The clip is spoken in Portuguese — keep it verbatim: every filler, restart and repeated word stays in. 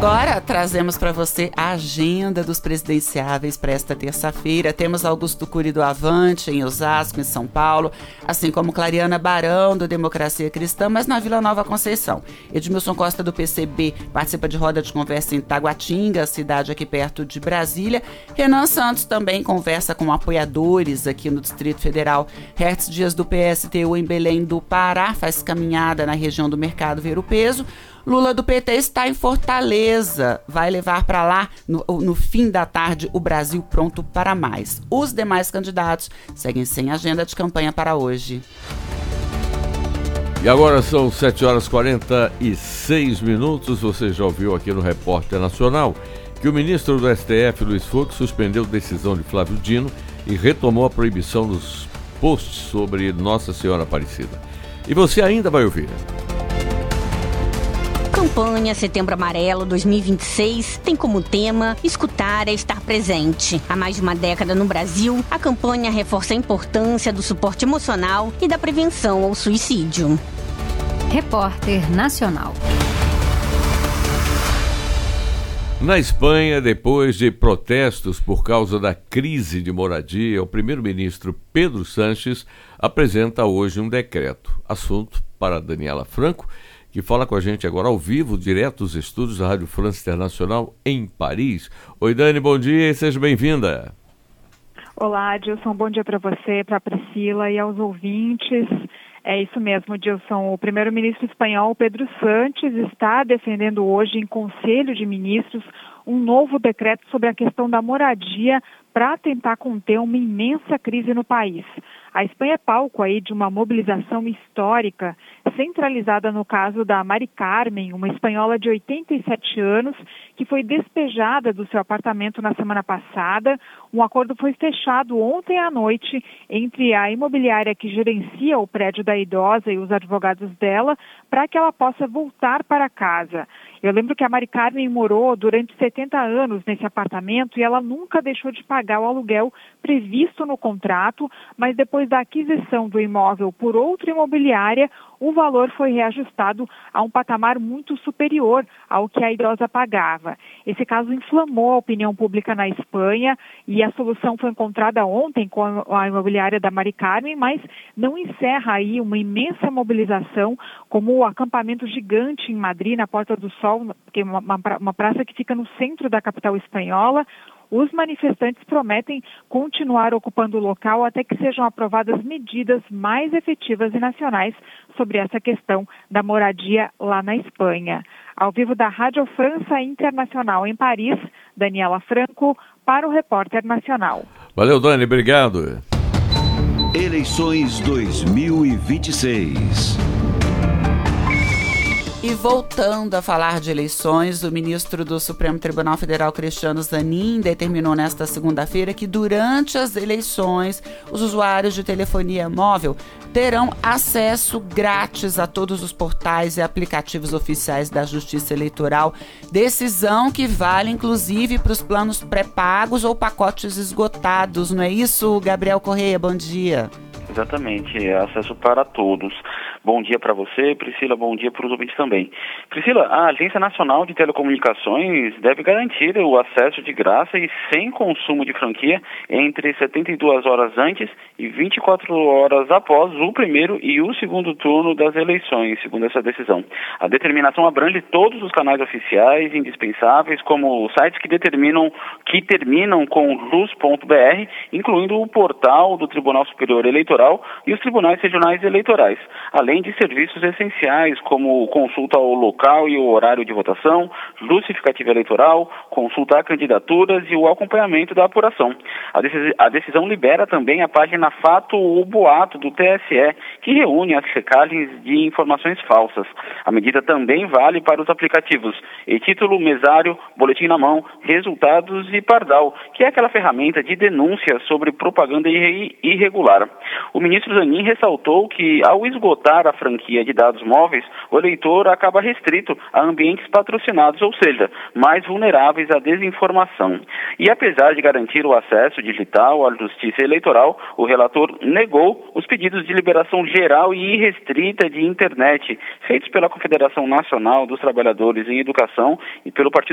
agora trazemos para você a agenda dos presidenciáveis para esta terça-feira. Temos Augusto Cury do Avante, em Osasco, em São Paulo, assim como Clariana Barão, do Democracia Cristã, mas na Vila Nova Conceição. Edmilson Costa, do P C B, participa de roda de conversa em Taguatinga, cidade aqui perto de Brasília. Renan Santos também conversa com apoiadores aqui no Distrito Federal. Hertz Dias, do P S T U, em Belém do Pará, faz caminhada na região do Mercado Ver o Peso. Lula, do P T, está em Fortaleza, vai levar para lá, no, no fim da tarde, o Brasil pronto para mais. Os demais candidatos seguem sem agenda de campanha para hoje. E agora são sete horas e quarenta e seis minutos, você já ouviu aqui no Repórter Nacional que o ministro do S T F, Luiz Fux, suspendeu a decisão de Flávio Dino e retomou a proibição dos posts sobre Nossa Senhora Aparecida. E você ainda vai ouvir. Campanha Setembro Amarelo dois mil e vinte e seis tem como tema escutar é estar presente. Há mais de uma década no Brasil, a campanha reforça a importância do suporte emocional e da prevenção ao suicídio. Repórter Nacional. Na Espanha, depois de protestos por causa da crise de moradia, o primeiro-ministro Pedro Sánchez apresenta hoje um decreto. Assunto para Daniela Franco, que fala com a gente agora ao vivo, direto dos estúdios da Rádio França Internacional em Paris. Oi, Dani, bom dia e seja bem-vinda. Olá, Dilson, bom dia para você, para a Priscila e aos ouvintes. É isso mesmo, Dilson. O primeiro-ministro espanhol, Pedro Sánchez, está defendendo hoje em Conselho de Ministros um novo decreto sobre a questão da moradia para tentar conter uma imensa crise no país. A Espanha é palco aí de uma mobilização histórica centralizada no caso da Mari Carmen, uma espanhola de oitenta e sete anos, que foi despejada do seu apartamento na semana passada. Um acordo foi fechado ontem à noite entre a imobiliária que gerencia o prédio da idosa e os advogados dela para que ela possa voltar para casa. Eu lembro que a Mari Carmen morou durante setenta anos nesse apartamento e ela nunca deixou de pagar o aluguel previsto no contrato, mas depois da aquisição do imóvel por outra imobiliária, o valor foi reajustado a um patamar muito superior ao que a idosa pagava. Esse caso inflamou a opinião pública na Espanha e a solução foi encontrada ontem com a imobiliária da Mari Carmen, mas não encerra aí uma imensa mobilização, como o acampamento gigante em Madrid, na Porta do Sol, que é uma, uma praça que fica no centro da capital espanhola. Os manifestantes prometem continuar ocupando o local até que sejam aprovadas medidas mais efetivas e nacionais sobre essa questão da moradia lá na Espanha. Ao vivo da Rádio França Internacional em Paris, Daniela Franco, para o Repórter Nacional. Valeu, Dani, obrigado. Eleições dois mil e vinte e seis. E voltando a falar de eleições, o ministro do Supremo Tribunal Federal, Cristiano Zanin, determinou nesta segunda-feira que durante as eleições, os usuários de telefonia móvel terão acesso grátis a todos os portais e aplicativos oficiais da Justiça Eleitoral. Decisão que vale, inclusive, para os planos pré-pagos ou pacotes esgotados. Não é isso, Gabriel Correia? Bom dia. Exatamente, é acesso para todos. Bom dia para você, Priscila, bom dia para os ouvintes também. Priscila, a Agência Nacional de Telecomunicações deve garantir o acesso de graça e sem consumo de franquia entre setenta e duas horas antes e vinte e quatro horas após o primeiro e o segundo turno das eleições, segundo essa decisão. A determinação abrange todos os canais oficiais indispensáveis, como sites que determinam, que terminam com luz ponto b r, incluindo o portal do Tribunal Superior Eleitoral e os tribunais regionais eleitorais, além de serviços essenciais como consulta ao local e o horário de votação, justificativa eleitoral, consulta a candidaturas e o acompanhamento da apuração. A, decis- a decisão libera também a página Fato ou Boato do T S E, que reúne as checagens de informações falsas. A medida também vale para os aplicativos e-Título, Mesário, Boletim na Mão, Resultados e Pardal, que é aquela ferramenta de denúncia sobre propaganda irre- irregular. O ministro Zanin ressaltou que, ao esgotar a franquia de dados móveis, o eleitor acaba restrito a ambientes patrocinados, ou seja, mais vulneráveis à desinformação. E apesar de garantir o acesso digital à justiça eleitoral, o relator negou os pedidos de liberação geral e irrestrita de internet, feitos pela Confederação Nacional dos Trabalhadores em Educação e pelo Partido